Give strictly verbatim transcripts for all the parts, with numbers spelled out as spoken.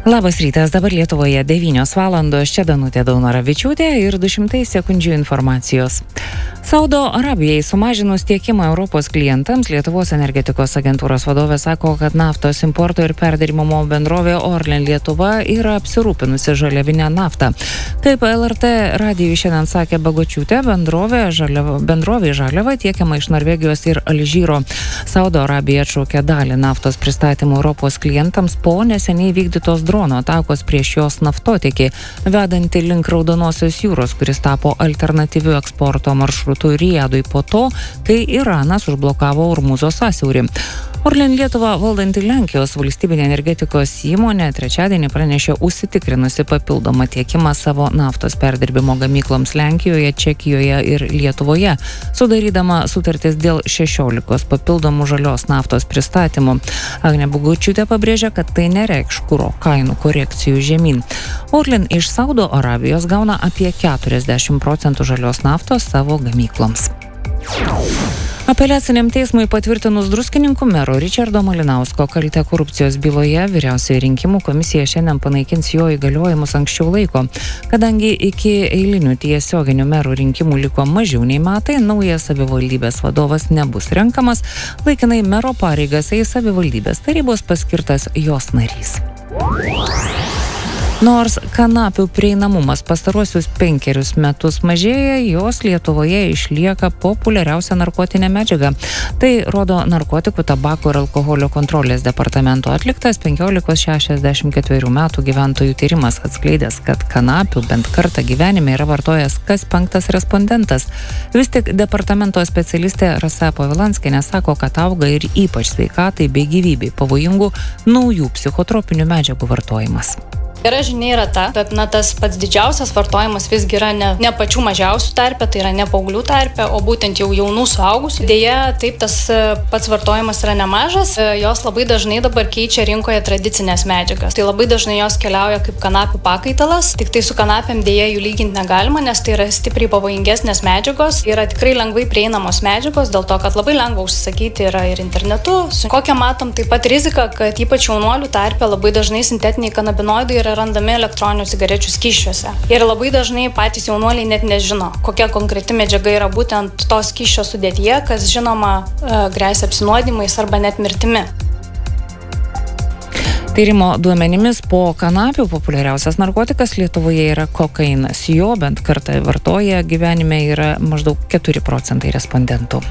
Labas rytas, dabar Lietuvoje devynios valandos, čia Danutė Daunoravičiūtė ir du šimtai sekundžių informacijos. Saudo Arabijai sumažinus tiekimą Europos klientams, Lietuvos energetikos agentūros vadovė sako, kad naftos importo ir perdirbimo bendrovė Orlen Lietuva yra apsirūpinusi žaliavinę naftą. Kaip L R T radijui šiandien sakė Bagočiūtė, bendrovė žaliava, bendrovė žaliava tiekiama iš Norvegijos ir Alžyro. Saudo Arabija atšaukė dalį naftos pristatymų Europos klientams po neseniai vykdytos drono atakos prieš jos naftotiekį, vedantį link Raudonosios jūros, kuris tapo alternatyviu eksporto maršrutu Rijadui po to, kai Iranas užblokavo Ormuzo sąsiaurį. Orlen Lietuva valdanti Lenkijos valstybinė energetikos įmonė trečiadienį pranešė užsitikrinusi papildomą tiekimą savo naftos perdirbimo gamykloms Lenkijoje, Čekijoje ir Lietuvoje, sudarydama sutartis dėl šešiolikos papildomų žalios naftos pristatymų. Agnė Bagočiūtė pabrėžė, kad tai nereikš kuro kainų korekcijų žemyn. Orlen iš Saudo Arabijos gauna apie keturiasdešimt procentų žalios naftos savo gamykloms. Apeliaciniam teismui patvirtinus Druskininkų mero Ričardo Malinausko kaltę korupcijos byloje, vyriausioji rinkimų komisija šiandien panaikins jo įgaliojimus anksčiau laiko. Kadangi iki eilinių tiesioginių merų rinkimų liko mažiau nei metai, naujas savivaldybės vadovas nebus renkamas, laikinai mero pareigas eis savivaldybės tarybos paskirtas jos narys. Nors kanapių prieinamumas pastaruosius penkerius metus mažėja, jos Lietuvoje išlieka populiariausia narkotinė medžiaga. Tai rodo narkotikų, tabako ir alkoholio kontrolės departamento atliktas penkiolikos šešiasdešimt ketverių metų gyventojų tyrimas, atskleidęs, kad kanapių bent kartą gyvenime yra vartojęs kas penktas respondentas. Vis tik departamento specialistė Rasa Povilanskienė sako, kad auga ir ypač sveikatai bei gyvybei pavojingų naujų psichotropinių medžiagų vartojimas. Gera žinia yra ta, kad na, tas pats didžiausias vartojimas visgi yra ne, ne pačių mažiausių tarpe, tai yra ne paauglių tarpe, o būtent jau jaunų suaugusių. Deja, taip tas pats vartojimas yra nemažas, jos labai dažnai dabar keičia rinkoje tradicinės medžiagas. Tai labai dažnai jos keliauja kaip kanapių pakaitalas, tik tai su kanapėm deja jų lyginti negalima, nes tai yra stipriai pavojingesnės medžiagos, yra tikrai lengvai prieinamos medžiagos, dėl to, kad labai lengva užsisakyti yra ir internetu. Kokią matom taip pat riziką, kad ypač jaunuolių tarpe labai dažnai sintetiniai kanabinoidai yra randami elektroninių cigarečių skysčiuose. Ir labai dažnai patys jaunuoliai net nežino, kokia konkreti medžiaga yra būtent to skysčio sudėtyje, kas žinoma gresia apsinuodymais arba net mirtimi. Tyrimo duomenimis po kanapių populiariausias narkotikas Lietuvoje yra kokainas. Jo bent kartą vartoja gyvenime yra maždaug keturi procentai respondentų.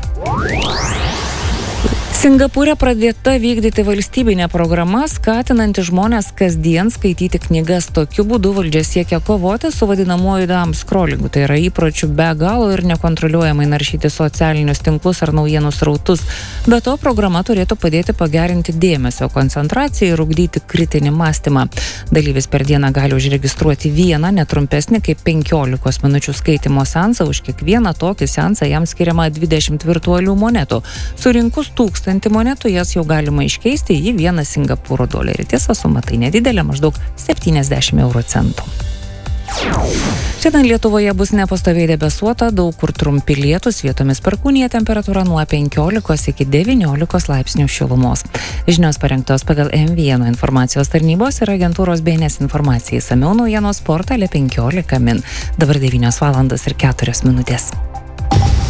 Singapūre pradėta vykdyti valstybinė programa, skatinanti žmonės kasdien skaityti knygas. Tokiu būdu valdžia siekia kovoti su vadinamuoju doom scrollingu, tai yra įpročiu be galo ir nekontroliuojamai naršyti socialinius tinklus ar naujienų srautus. Be to, programa turėtų padėti pagerinti dėmesio koncentraciją ir ugdyti kritinį mąstymą. Dalyvis per dieną gali užregistruoti vieną netrumpesnį kaip penkiolikos minučių skaitimo seansą. Už kiekvieną tokį seansą jam skiriama dvidešimt virtualių monetų. Surinkus tūkstantį monetų, jas jau galima iškeisti į vieną Singapūro dolerį. Tiesa, suma tai nedidelė, maždaug septyniasdešimt euro centų. Šiandien Lietuvoje bus nepastoviai debesuota, daug kur trumpi lietūs, vietomis perkūnija, temperatūra nuo penkiolikos iki devyniolikos laipsnių šilumos. Žinios parengtos pagal M vienas informacijos tarnybos ir agentūros B N S informacijai. Išsamiau naujienos portale penkiolika min. Dabar devynios valandos ir keturios minutės.